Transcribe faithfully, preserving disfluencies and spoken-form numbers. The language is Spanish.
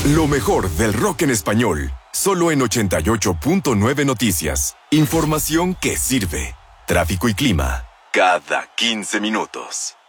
Lo mejor del rock en español, solo en ochenta y ocho punto nueve Noticias. Información que sirve. Tráfico y clima, cada quince minutos.